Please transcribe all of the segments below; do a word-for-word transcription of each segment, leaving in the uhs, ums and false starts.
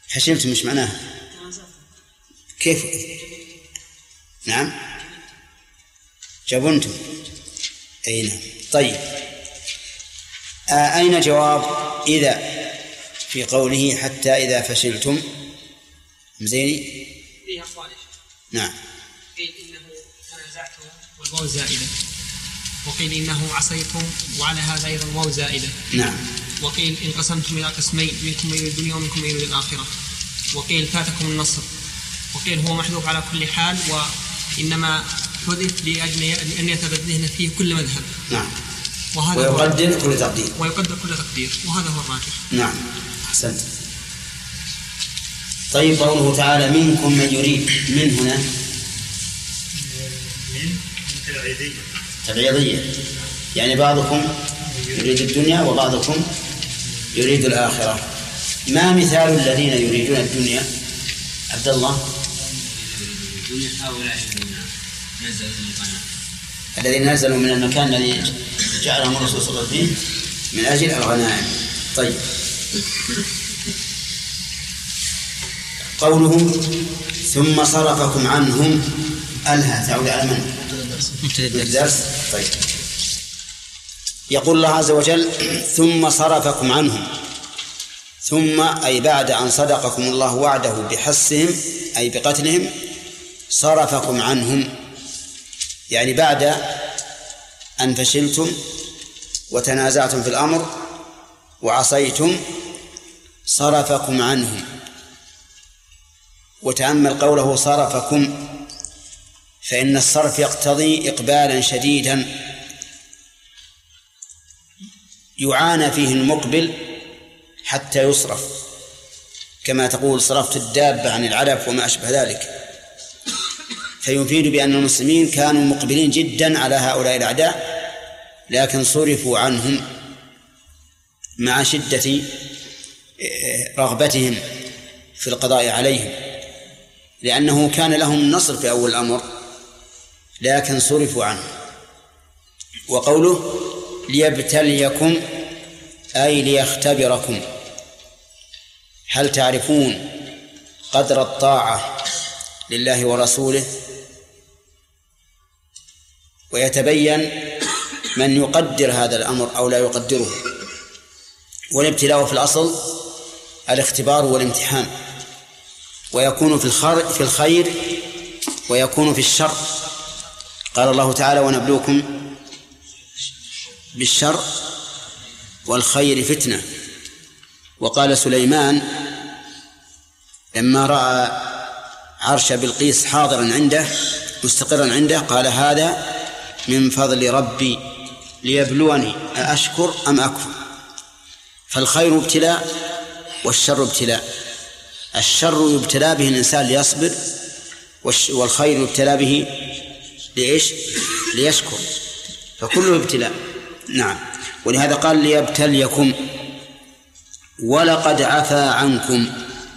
فشلتم مش معناها؟ كيف؟ نعم جبنتم. أي نعم. طيب أين جواب إذا في قوله حتى إذا فشلتم؟ مزيني فيها أقوال. نعم. قيل إنه تنازعتم والواو زائدة، وقيل إنه عصيتم وعلى هذا أيضا واو زائدة. نعم. وقيل إن قسمتم إلى قسمين منكم من يريد الدنيا ومنكم من يريد الآخرة. وقيل فاتكم النصر. وقيل هو محذوف على كل حال، وإنما حذف لأجل أن يتبدهن فيه كل مذهب. نعم. وهذا ويقدر كل تقدير. ويقدر كل تقدير، وهذا هو الراجح. نعم أحسنت. طيب قوله تعالى منكم من يريد، من هنا من تبعيضية تبعيضية، يعني بعضكم يريد الدنيا وبعضكم يريد الآخرة. ما مثال الذين يريدون الدنيا؟ عبد الله. الذين نزلوا من المكان الذي جعلهم الرسول صلى الله عليه وسلم فيه من أجل الغنائم. طيب قوله ثم صرفكم عنهم، ألها تعود على من؟ الدرس. طيب يقول الله عز وجل ثم صرفكم عنهم، ثم أي بعد أن صدقكم الله وعده بحسهم أي بقتلهم صرفكم عنهم، يعني بعد أن فشلتم وتنازعتم في الأمر وعصيتم صرفكم عنهم. وتأمل قوله صرفكم، فإن الصرف يقتضي إقبالا شديدا يعانى فيه المقبل حتى يصرف، كما تقول صرفت الدابة عن العلف وما أشبه ذلك. فيفيد بأن المسلمين كانوا مقبلين جدا على هؤلاء الأعداء، لكن صرفوا عنهم مع شدة رغبتهم في القضاء عليهم، لأنه كان لهم النصر في أول الأمر لكن صرفوا عنه. وقوله ليبتليكم أي ليختبركم، هل تعرفون قدر الطاعة لله ورسوله؟ ويتبين من يقدر هذا الأمر أو لا يقدره. والابتلاء في الأصل الاختبار والامتحان، ويكون في في الخير ويكون في الشر. قال الله تعالى ونبلوكم بالشر والخير فتنة. وقال سليمان لما رأى عرش بلقيس حاضرا عنده مستقرا عنده قال هذا من فضل ربي ليبلوني أأشكر أم أكفر. فالخير ابتلاء والشر ابتلاء. الشر يبتلى به الإنسان ليصبر، والخير يبتلى به لإيش؟ ليشكر. فكله ابتلاء. نعم. ولهذا قال ليبتليكم ولقد عفا عنكم.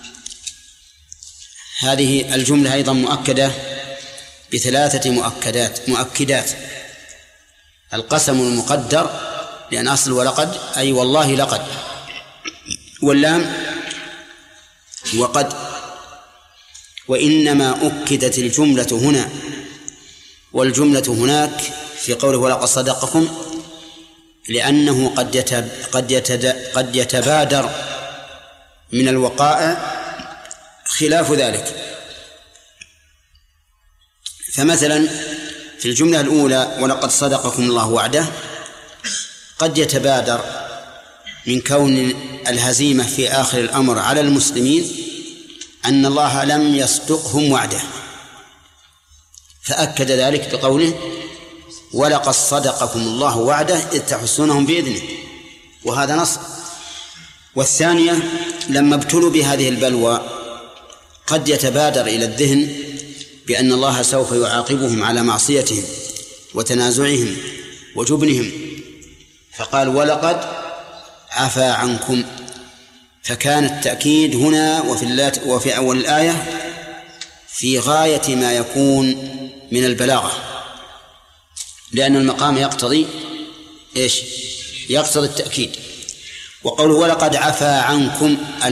هذه الجملة أيضا مؤكدة بثلاثة مؤكدات مؤكدات القسم المقدر، لأن أصل ولقد أي والله لقد، واللام وقد. وإنما أكدت الجملة هنا والجملة هناك في قوله ولقد صدقكم، لأنه قد يتب قد يتد قد يتبادر من الوقائع خلاف ذلك. فمثلا في الجملة الأولى ولقد صدقكم الله وعده قد يتبادر من كون الهزيمة في آخر الأمر على المسلمين أن الله لم يصدقهم وعده، فأكد ذلك بقوله ولقد صدقكم الله وعده إذ تحسونهم بإذنه، وهذا نص. والثانية لما ابتلوا بهذه البلوى قد يتبادر إلى الذهن بأن الله سوف يعاقبهم على معصيتهم وتنازعهم وجبنهم، فقال ولقد عفا عنكم. فكان التأكيد هنا وفي, وفي أول الآية في غاية ما يكون من البلاغة، لأن المقام يقتضي إيش؟ يقتضي التأكيد. وقوله ولقد عفا عنكم